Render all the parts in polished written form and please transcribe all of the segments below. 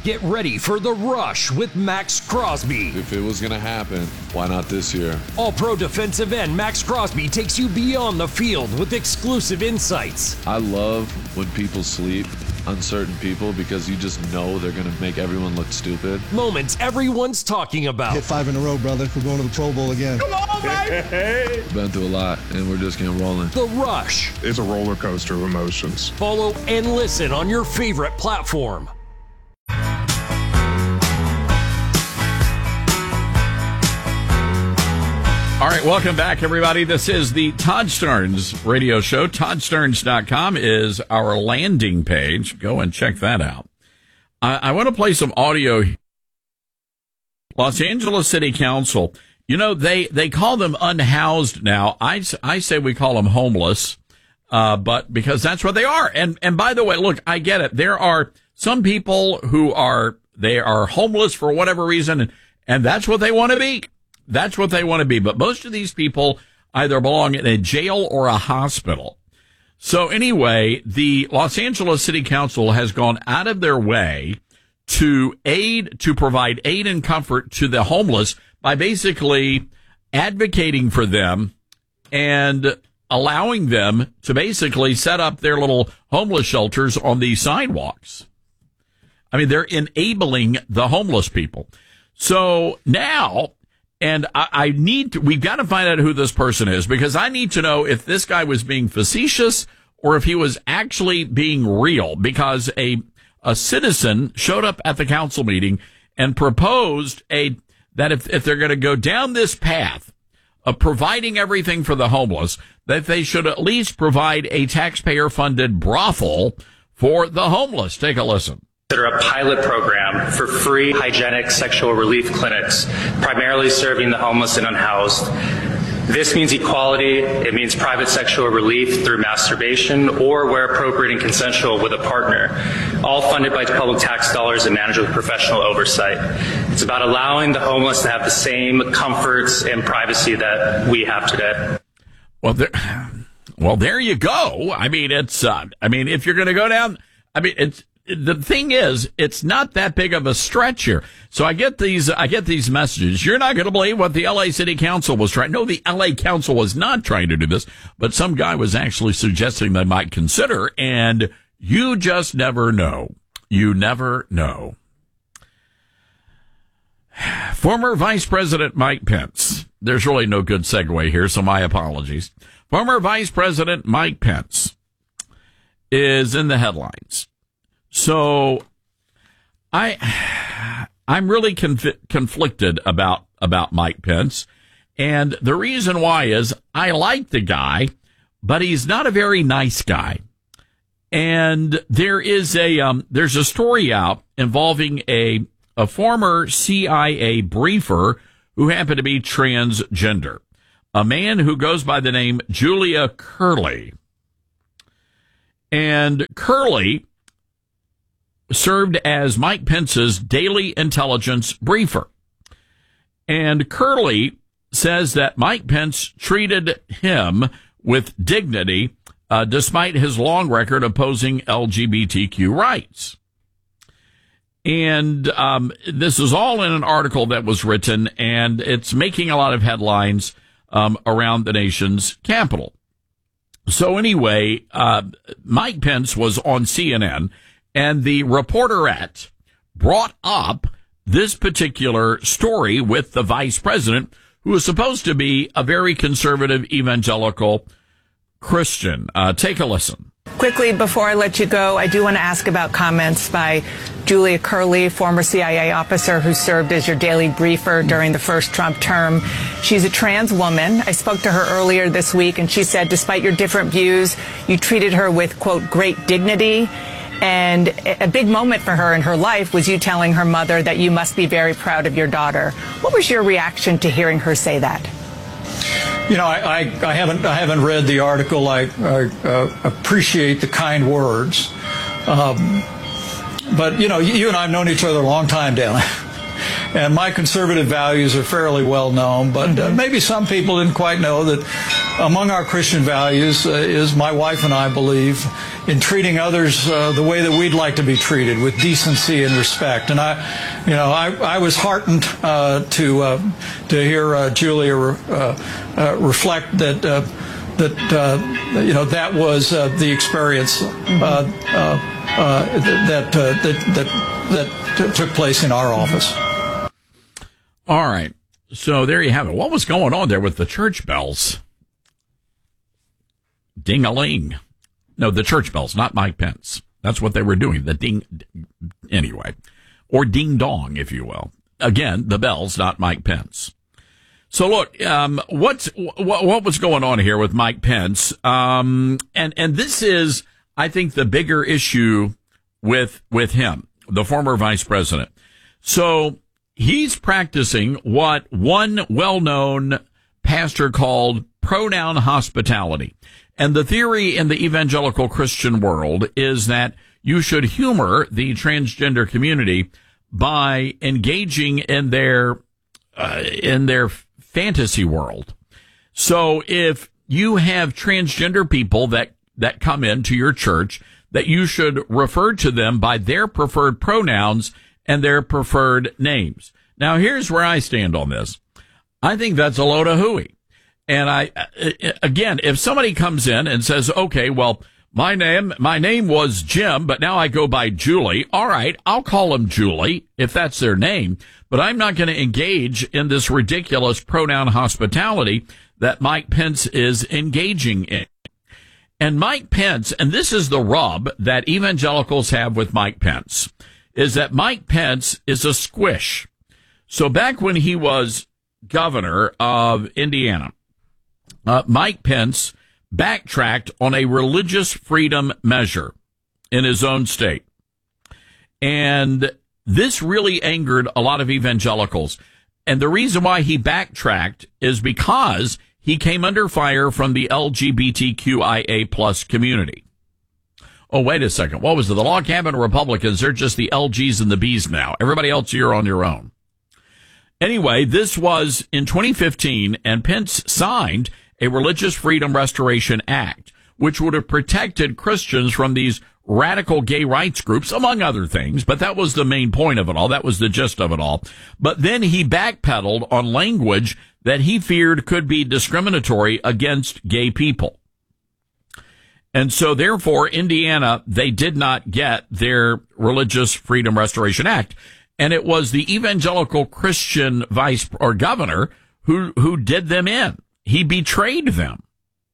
Get ready for The Rush with Max Crosby. If it was going to happen, why not this year? All-pro defensive end Max Crosby takes you beyond the field with exclusive insights. I love when people sleep, uncertain people, because you just know they're going to make everyone look stupid. Moments everyone's talking about. Hit 5 in a row, brother. We're going to the Pro Bowl again. Come on, baby! Been through a lot, and we're just getting rolling. The Rush. It's a roller coaster of emotions. Follow and listen on your favorite platform. All right, welcome back, everybody. This is the Todd Starnes radio show. ToddStarnes.com is our landing page. Go and check that out. I want to play some audio. Los Angeles City Council, you know, they call them unhoused now. I say we call them homeless, but because that's what they are. And by the way, look, I get it. There are some people who are homeless for whatever reason, and that's what they want to be. That's what they want to be. But most of these people either belong in a jail or a hospital. So anyway, the Los Angeles City Council has gone out of their way to provide aid and comfort to the homeless by basically advocating for them and allowing them to basically set up their little homeless shelters on the sidewalks. I mean, they're enabling the homeless people. So now, and we've got to find out who this person is, because I need to know if this guy was being facetious or if he was actually being real, because a citizen showed up at the council meeting and proposed that if they're going to go down this path of providing everything for the homeless, that they should at least provide a taxpayer-funded brothel for the homeless. Take a listen. Consider a pilot program for free hygienic sexual relief clinics, primarily serving the homeless and unhoused. This means equality. It means private sexual relief through masturbation or, where appropriate and consensual, with a partner, all funded by public tax dollars and managed with professional oversight. It's about allowing the homeless to have the same comforts and privacy that we have today. Well, there you go. I mean, if you're going to go down, the thing is, it's not that big of a stretch here. So I get these messages. You're not going to believe what the LA City Council was trying. No, the LA Council was not trying to do this, but some guy was actually suggesting they might consider, and you just never know. You never know. Former Vice President Mike Pence. There's really no good segue here, so my apologies. Former Vice President Mike Pence is in the headlines. So I'm really conflicted about Mike Pence. And the reason why is I like the guy, but he's not a very nice guy. And there's a story out involving a former CIA briefer who happened to be transgender, a man who goes by the name Julia Curley. And Curley served as Mike Pence's daily intelligence briefer. And Curley says that Mike Pence treated him with dignity, despite his long record opposing LGBTQ rights. And this is all in an article that was written, and it's making a lot of headlines around the nation's capital. So anyway, Mike Pence was on CNN, and the reporterette brought up this particular story with the vice president, who is supposed to be a very conservative evangelical Christian. Take a listen. Quickly, before I let you go, I do want to ask about comments by Julia Curley, former CIA officer who served as your daily briefer during the first Trump term. She's a trans woman. I spoke to her earlier this week, and she said, despite your different views, you treated her with, quote, great dignity. And a big moment for her in her life was you telling her mother that you must be very proud of your daughter. What was your reaction to hearing her say that? You know, I haven't read the article. I appreciate the kind words, but you know, you and I have known each other a long time, Dan. And my conservative values are fairly well known, but maybe some people didn't quite know that among our Christian values is, my wife and I believe, in treating others the way that we'd like to be treated, with decency and respect. And I was heartened to hear Julia reflect that that was the experience that took place in our office. All right. So there you have it. What was going on there with the church bells? Ding-a-ling. No, the church bells, not Mike Pence. That's what they were doing. The ding, anyway. Or ding-dong, if you will. Again, the bells, not Mike Pence. So look, what was going on here with Mike Pence? And this is, I think, the bigger issue with him, the former vice president. So he's practicing what one well-known pastor called pronoun hospitality. And the theory in the evangelical Christian world is that you should humor the transgender community by engaging in their fantasy world. So if you have transgender people that come into your church, that you should refer to them by their preferred pronouns and their preferred names. Now, here's where I stand on this. I think that's a load of hooey. And again, if somebody comes in and says, okay, well, my name was Jim, but now I go by Julie. All right, I'll call him Julie if that's their name, but I'm not going to engage in this ridiculous pronoun hospitality that Mike Pence is engaging in. And Mike Pence, and this is the rub that evangelicals have with Mike Pence, is that Mike Pence is a squish. So back when he was governor of Indiana, Mike Pence backtracked on a religious freedom measure in his own state. And this really angered a lot of evangelicals. And the reason why he backtracked is because he came under fire from the LGBTQIA plus community. Oh, wait a second. What was it? The log cabin Republicans, they're just the LGs and the Bs now. Everybody else, you're on your own. Anyway, this was in 2015, and Pence signed a Religious Freedom Restoration Act, which would have protected Christians from these radical gay rights groups, among other things. But that was the main point of it all. That was the gist of it all. But then he backpedaled on language that he feared could be discriminatory against gay people. And so therefore, Indiana, they did not get their Religious Freedom Restoration Act. And it was the evangelical Christian vice or governor who did them in. He betrayed them.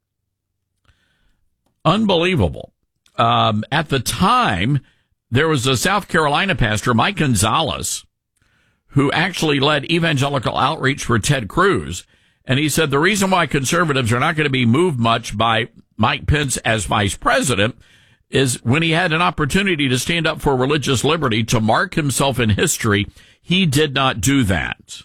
Unbelievable. At the time, there was a South Carolina pastor, Mike Gonzalez, who actually led evangelical outreach for Ted Cruz. And he said the reason why conservatives are not going to be moved much by Mike Pence as vice president is when he had an opportunity to stand up for religious liberty, to mark himself in history, he did not do that.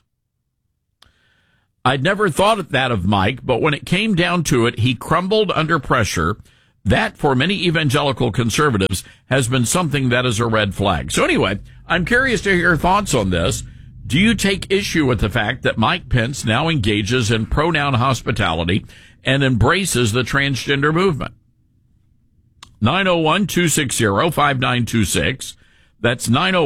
I'd never thought of that of Mike, but when it came down to it, he crumbled under pressure. That, for many evangelical conservatives, has been something that is a red flag. So anyway, I'm curious to hear your thoughts on this. Do you take issue with the fact that Mike Pence now engages in pronoun hospitality and embraces the transgender movement? 901-260-5926. That's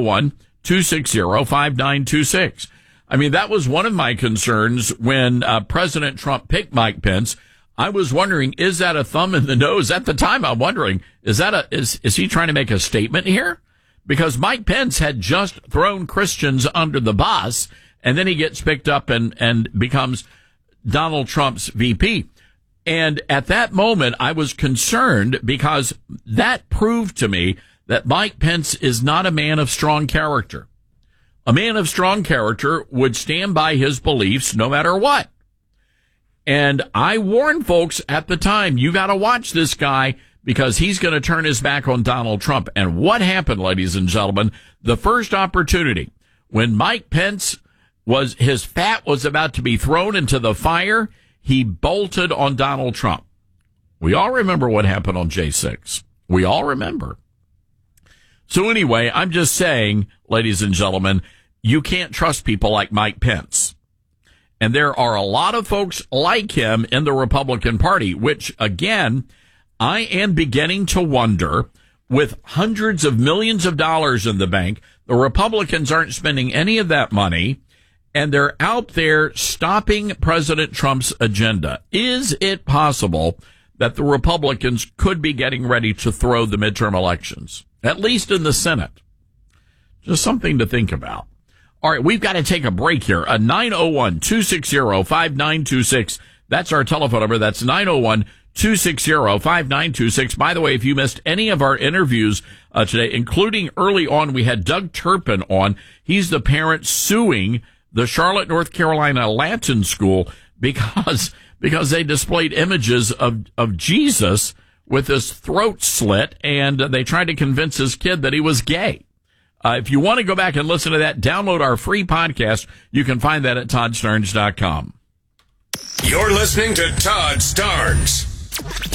901-260-5926. I mean, that was one of my concerns when President Trump picked Mike Pence. I was wondering, is that a thumb in the nose? At the time, I'm wondering, is he trying to make a statement here? Because Mike Pence had just thrown Christians under the bus, and then he gets picked up and becomes Donald Trump's VP. And at that moment, I was concerned because that proved to me that Mike Pence is not a man of strong character. A man of strong character would stand by his beliefs no matter what. And I warned folks at the time, you got to watch this guy because he's going to turn his back on Donald Trump. And what happened, ladies and gentlemen? The first opportunity when Mike Pence his fat was about to be thrown into the fire, he bolted on Donald Trump. We all remember what happened on J6. We all remember. So anyway, I'm just saying, ladies and gentlemen, you can't trust people like Mike Pence. And there are a lot of folks like him in the Republican Party, which, again, I am beginning to wonder, with hundreds of millions of dollars in the bank, the Republicans aren't spending any of that money, and they're out there stopping President Trump's agenda. Is it possible that the Republicans could be getting ready to throw the midterm elections, at least in the Senate? Just something to think about. All right, we've got to take a break here. 901-260-5926. That's our telephone number. That's 901-260-5926. By the way, if you missed any of our interviews today, including early on, we had Doug Turpin on. He's the parent suing the Charlotte, North Carolina Latin School because they displayed images of Jesus with his throat slit, and they tried to convince his kid that he was gay. If you want to go back and listen to that, download our free podcast. You can find that at ToddStarnes.com. You're listening to Todd Starnes.